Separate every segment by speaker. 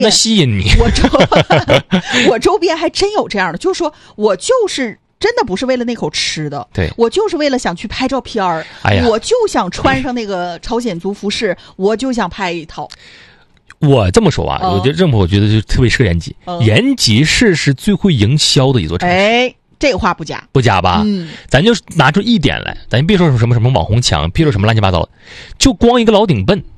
Speaker 1: 那吸引你。
Speaker 2: 我周边还真有这样的，就是说我就是真的不是为了那口吃的，
Speaker 1: 对，
Speaker 2: 我就是为了想去拍照片儿，我就想穿上那个朝鲜族服饰，我就想拍一套。
Speaker 1: 我这么说吧，我觉得就特别适合延吉。延吉市是最会营销的一座城市。
Speaker 2: 哎，这个话不假
Speaker 1: 吧？咱就拿出一点来，咱别说什么网红墙，别说什么乱七八糟，就光一个老顶笨，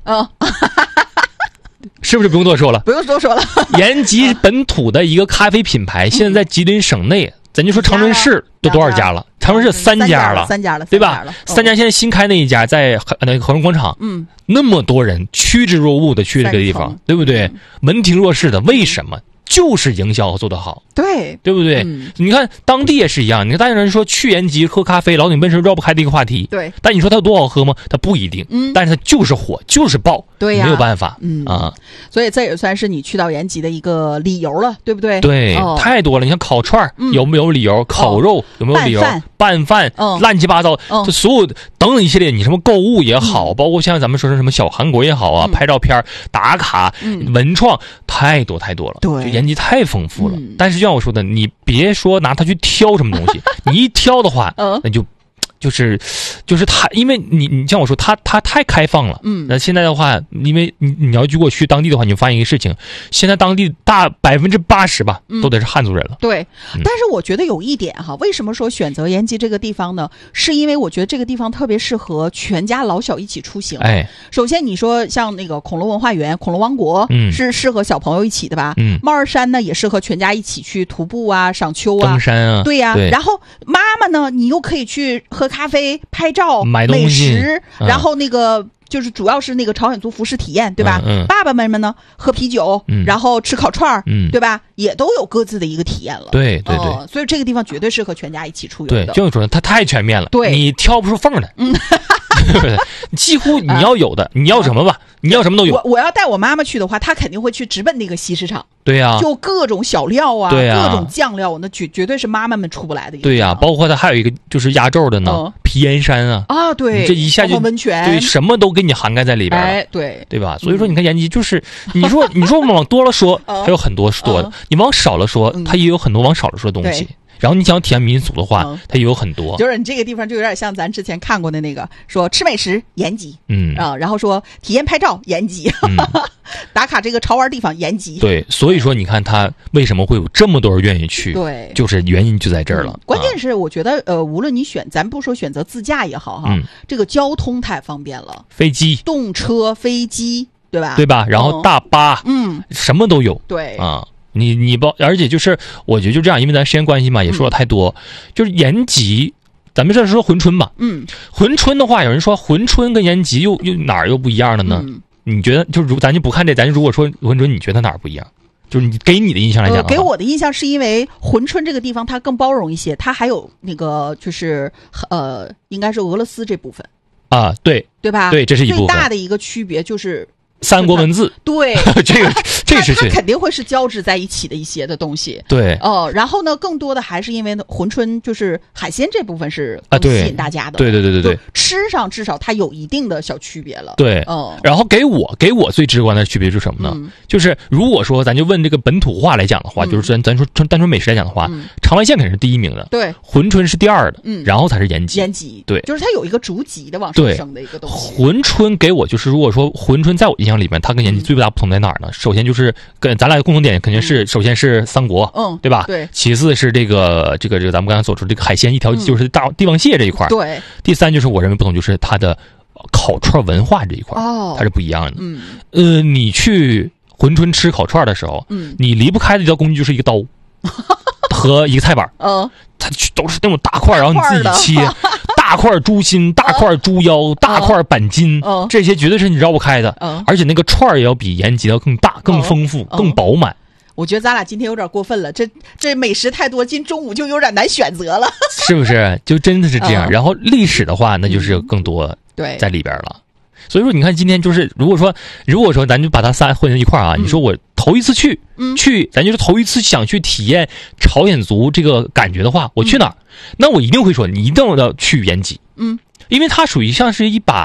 Speaker 1: 是不是不用多说了？
Speaker 2: 不用多说了。
Speaker 1: 延吉本土的一个咖啡品牌，现在在吉林省内，咱就说长春市都多少家了？长春市3家了，对吧？3家现在新开那一家在那个和顺广场，那么多人趋之若鹜的去这个地方，对不对？门庭若市的，为什么？就是营销做得好，对不对？你看当地也是一样，你看大家人说去延吉喝咖啡，老顶笨是绕不开的一个话题。对，但你说它有多好喝吗？它不一定，但是它就是火，就是爆，对呀，没有办法，
Speaker 2: 所以这也算是你去到延吉的一个理由了，对不对？
Speaker 1: 对，太多了。你像烤串有没有理由？烤肉有没有理由？拌饭乱七八糟，这所有等等一系列，你什么购物也好，包括像咱们说什么小韩国也好啊，拍照片打卡文创，太多了。对，延吉太丰富了。但是就像我说的，你别说拿它去挑什么东西，你一挑的话，那就是它，因为你像我说，它太开放了。那现在的话，因为你要如果去当地的话，你就发现一个事情，现在当地大80%吧，都得是汉族人了。
Speaker 2: 对，但是我觉得有一点哈，为什么说选择延吉这个地方呢？是因为我觉得这个地方特别适合全家老小一起出行。首先你说像那个恐龙文化园、恐龙王国，是适合小朋友一起的吧？帽儿山呢，也适合全家一起去徒步啊、赏秋啊、
Speaker 1: 登山啊。
Speaker 2: 对呀。然后妈妈呢，你又可以去喝咖啡、拍照、
Speaker 1: 买东西、
Speaker 2: 美食，然后那个就是主要是那个朝鲜族服饰体验，对吧？爸爸们呢喝啤酒，然后吃烤串，对吧？也都有各自的一个体验了。
Speaker 1: 对，
Speaker 2: 所以这个地方绝对适合全家一起出游的。
Speaker 1: 对，就是说它太全面了，
Speaker 2: 对，
Speaker 1: 你挑不出缝来。几乎你要有的，你要什么吧，你要什么都有。
Speaker 2: 我要带我妈妈去的话，她肯定会去直奔那个西市场。
Speaker 1: 对呀，
Speaker 2: 就各种小料啊，
Speaker 1: 对呀，
Speaker 2: 各种酱料，那绝对是妈妈们出不来的。
Speaker 1: 对呀，包括它还有一个就是压轴的呢，皮岩山啊，
Speaker 2: 对，
Speaker 1: 这一下就
Speaker 2: 温泉，
Speaker 1: 对，什么都给你涵盖在里边了，对吧？所以说你看延吉就是，你说往多了说，还有很多说的；你往少了说，它也有很多往少了说的东西。然后你想体验民俗的话，它也有很多。
Speaker 2: 就是你这个地方就有点像咱之前看过的那个，说吃美食延吉，然后说体验拍照延吉，打卡这个潮玩地方延吉。
Speaker 1: 对，所以说你看它为什么会有这么多人愿意去？
Speaker 2: 对，
Speaker 1: 就是原因就在这儿了。
Speaker 2: 关键是我觉得无论你咱不说选择自驾也好哈，这个交通太方便了，
Speaker 1: 飞机、
Speaker 2: 动车、飞机，对吧？
Speaker 1: 对吧？然后大巴，什么都有。
Speaker 2: 对
Speaker 1: 啊。你而且就是我觉得就这样，因为咱时间关系嘛，也说了太多。就是延吉，咱们这说珲春吧。珲春的话，有人说珲春跟延吉又哪儿又不一样了呢？你觉得咱就不看这，咱如果说珲春，你觉得哪儿不一样？就是你给你的印象来讲，
Speaker 2: 给我的印象是因为珲春这个地方它更包容一些，它还有那个就是应该是俄罗斯这部分
Speaker 1: 啊，对吧？对，这是一部分。
Speaker 2: 最大的一个区别就是
Speaker 1: 三国文字，
Speaker 2: 对，
Speaker 1: 这是
Speaker 2: 它肯定会是交织在一起的一些的东西，
Speaker 1: 对，
Speaker 2: 然后呢，更多的还是因为珲春就是海鲜这部分是更吸引大家的，
Speaker 1: 对，
Speaker 2: 吃上至少它有一定的小区别了，
Speaker 1: 对，然后给我最直观的区别是什么呢？就是如果说咱就问这个本土化来讲的话，就是咱说单纯美食来讲的话，长白县肯定是第一名的，
Speaker 2: 对，
Speaker 1: 珲春是第二的，然后才是延吉，对，
Speaker 2: 就是它有一个逐级的往上升的一个东西。
Speaker 1: 珲春给我就是，如果说珲春在我印象里面，它跟延吉最大不同在哪儿呢？首先就是跟咱俩的共同点肯定是，首先是三国，对吧？
Speaker 2: 对。其
Speaker 1: 次是这个咱们刚才所说这个海鲜一条，就是大帝王蟹这一块，
Speaker 2: 对。
Speaker 1: 第三就是我认为不同，就是它的烤串文化这一块，它是不一样的。你去珲春吃烤串的时候，你离不开的一条工具就是一个刀和一个菜板，它都是那种大块，然后你自己切。大块猪心、大块猪腰、大块板筋，这些绝对是你绕不开的。而且那个串也要比延吉要更大、更丰富、更饱满。
Speaker 2: 我觉得咱俩今天有点过分了，这美食太多，今中午就有点难选择了，
Speaker 1: 是不是？就真的是这样。然后历史的话，那就是更多在里边了。所以说，你看今天就是，如果说咱就把它仨混在一块儿啊，你说我头一次去，咱就是头一次想去体验朝鲜族这个感觉的话，我去哪儿？那我一定会说，你一定要去延吉，因为它属于像是一把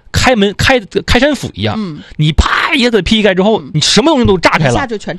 Speaker 1: 开山斧一样，你啪一下子劈开之后，你什么东西都炸开了，
Speaker 2: 一下就全